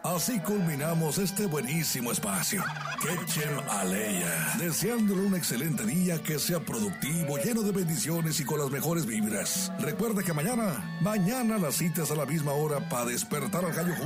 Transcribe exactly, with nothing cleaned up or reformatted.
Así culminamos este buenísimo espacio. Quechem Aleya, deseándole un excelente día, que sea productivo, lleno de bendiciones y con las mejores vibras. Recuerda que mañana, mañana las citas a la misma hora para despertar al gallo.